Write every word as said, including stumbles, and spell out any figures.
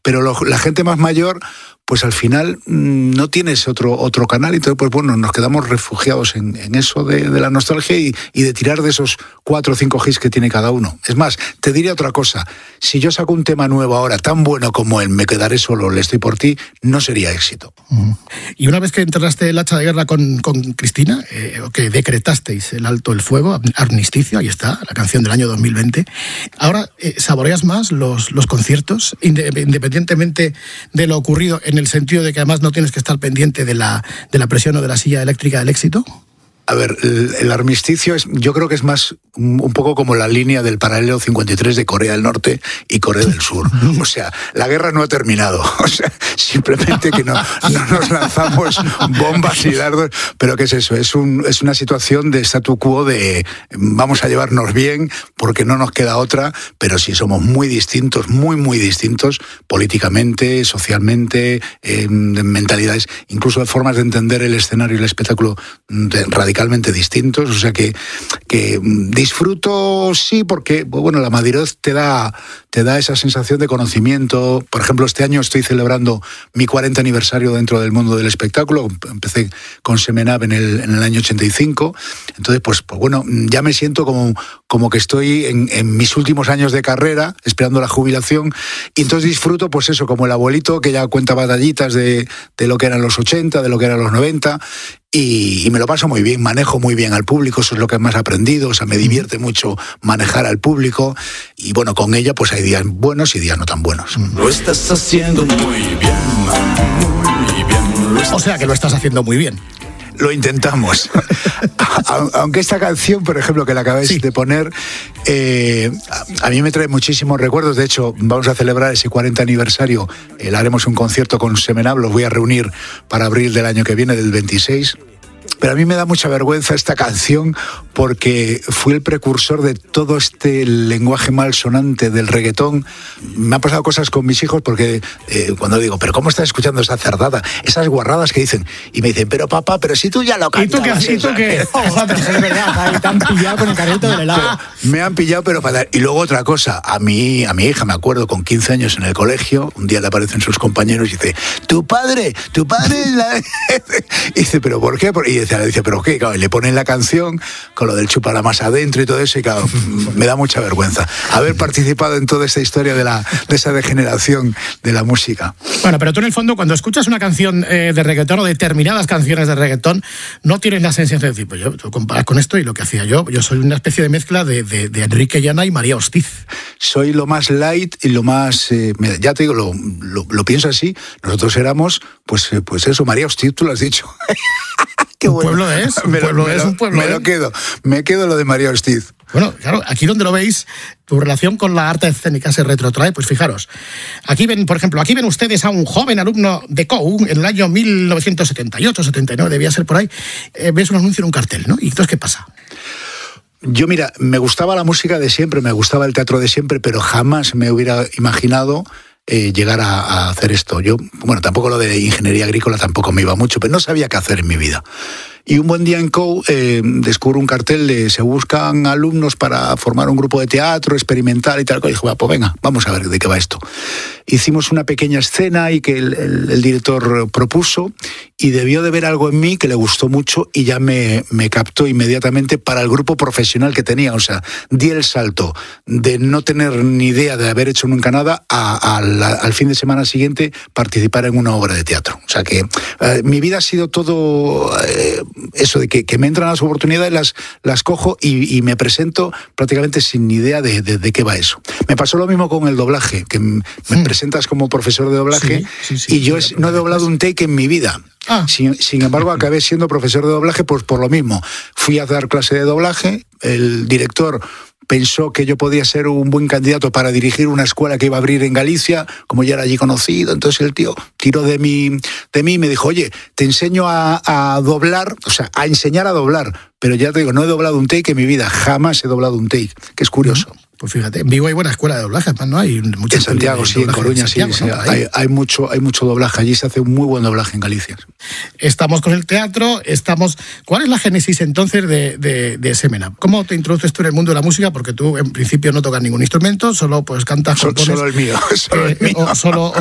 pero lo, la gente más mayor, pues al final no tienes otro, otro canal, y entonces pues bueno, nos quedamos refugiados en, en eso de, de la nostalgia y, y de tirar de esos cuatro o cinco hits que tiene cada uno. Es más, te diría otra cosa, si yo saco un tema nuevo ahora tan bueno como el Me quedaré solo, Le estoy por ti, no sería éxito. Uh-huh. Y una vez que enterraste el hacha de guerra con, con Cristina, eh, que decretasteis el alto el fuego, armisticio, ahí está, la canción del año dos mil veinte, ahora eh, ¿saboreas más los, los conciertos, independientemente de lo ocurrido, en el sentido de que además no tienes que estar pendiente de la, de la presión o de la silla eléctrica del éxito? A ver, el, el armisticio es, yo creo que es más un, un poco como la línea del paralelo cincuenta y tres de Corea del Norte y Corea del Sur. O sea, la guerra no ha terminado. O sea, simplemente que no, no nos lanzamos bombas y dardos. Pero ¿qué es eso? Es, un, es una situación de statu quo de vamos a llevarnos bien porque no nos queda otra, pero sí somos muy distintos, muy, muy distintos políticamente, socialmente, eh, mentalidades, incluso de formas de entender el escenario y el espectáculo de, radicalmente distintos, o sea que, que disfruto, sí, porque bueno, la madurez te da, te da esa sensación de conocimiento. Por ejemplo, este año estoy celebrando mi cuarenta aniversario dentro del mundo del espectáculo. Empecé con Semenab en el, en el año ochenta y cinco, entonces pues, pues bueno, ya me siento como, como que estoy en, en mis últimos años de carrera, esperando la jubilación, y entonces disfruto pues eso, como el abuelito que ya cuenta batallitas de, de lo que eran los ochenta, de lo que eran los noventa, Y, y me lo paso muy bien, manejo muy bien al público, eso es lo que más he aprendido, o sea, me divierte mucho manejar al público, y bueno, con ella pues hay días buenos y días no tan buenos. Lo estás haciendo muy bien, muy bien. O sea que lo estás haciendo muy bien. Lo intentamos. Aunque esta canción, por ejemplo, que la acabáis sí. de poner, eh, a mí me trae muchísimos recuerdos. De hecho, vamos a celebrar ese cuarenta aniversario. Eh, haremos un concierto con Semenab, los voy a reunir para abril del año que viene, del veintiséis. Pero a mí me da mucha vergüenza esta canción porque fui el precursor de todo este lenguaje malsonante del reggaetón. Me han pasado cosas con mis hijos porque eh, cuando digo, ¿pero cómo estás escuchando esa cerdada? Esas guarradas que dicen. Y me dicen, pero papá, pero si tú ya lo cantabas. ¿Y tú qué? ¿Y tú qué? Oh, pero es verdad, te han pillado con el carrito del helado. Me han pillado, pero para... Y luego otra cosa, a mí, a mi hija, me acuerdo, con quince años en el colegio, un día le aparecen sus compañeros y dice, tu padre, tu padre... La... y dice, ¿pero por qué? Y dice, le dice, ¿pero qué? Claro, y le ponen la canción con lo del chupa la masa adentro y todo eso, y claro, me da mucha vergüenza haber participado en toda esta historia de, la, de esa degeneración de la música. Bueno, pero tú en el fondo, cuando escuchas una canción eh, de reggaetón o determinadas canciones de reggaetón, no tienes la sensación de decir, pues yo, tú comparas con esto y lo que hacía yo, yo soy una especie de mezcla de, de, de Enrique Llana y María Hostiz. Soy lo más light y lo más, eh, ya te digo, lo, lo, lo pienso así, nosotros éramos, pues, eh, pues eso, María Hostiz, tú lo has dicho. Qué bueno. Un pueblo es, un me lo, pueblo me es, lo, un pueblo me es. lo quedo, me quedo lo de María Hostiz. Bueno, claro, aquí donde lo veis, tu relación con la arte escénica se retrotrae, pues fijaros. Aquí ven, por ejemplo, aquí ven ustedes a un joven alumno de C O U en el año mil novecientos setenta y ocho, setenta y nueve, debía ser por ahí. Eh, ves un anuncio en un cartel, ¿no? ¿Y entonces qué pasa? Yo, mira, me gustaba la música de siempre, me gustaba el teatro de siempre, pero jamás me hubiera imaginado eh, llegar a, a hacer esto. Yo, bueno, tampoco lo de ingeniería agrícola tampoco me iba mucho, pero no sabía qué hacer en mi vida. Y un buen día en C O U eh, descubro un cartel de se buscan alumnos para formar un grupo de teatro experimental y tal. Y dije, bueno, pues venga, vamos a ver de qué va esto. Hicimos una pequeña escena y que el, el, el director propuso, y debió de ver algo en mí que le gustó mucho y ya me, me captó inmediatamente para el grupo profesional que tenía. O sea, di el salto de no tener ni idea de haber hecho nunca nada a, a la, al fin de semana siguiente participar en una obra de teatro. O sea que eh, mi vida ha sido todo... Eh, eso de que, que me entran las oportunidades, las, las cojo y, y me presento prácticamente sin ni idea de, de, de qué va eso. Me pasó lo mismo con el doblaje, que me mm. presentas como profesor de doblaje, sí, sí, sí, y yo sí, es, no he doblado un take en mi vida. Ah. Sin, sin embargo, acabé siendo profesor de doblaje pues por lo mismo. Fui a dar clase de doblaje, el director pensó que yo podía ser un buen candidato para dirigir una escuela que iba a abrir en Galicia, como ya era allí conocido. Entonces el tío tiró de mí, de mí y me dijo, oye, te enseño a, a doblar, o sea, a enseñar a doblar. Pero ya te digo, no he doblado un take en mi vida, jamás he doblado un take, que es curioso. Pues fíjate, en Vigo hay buena escuela de doblaje, ¿no? Hay mucha en Santiago, sí, en Coruña, sí, sí. ¿No? Hay, hay, mucho, hay mucho doblaje, allí se hace un muy buen doblaje en Galicia. Estamos con el teatro, estamos... ¿Cuál es la génesis entonces de, de, de Semenab? ¿Cómo te introduces tú en el mundo de la música? Porque tú en principio no tocas ningún instrumento, solo pues cantas... Solo, solo el mío, solo eh, el mío. O solo,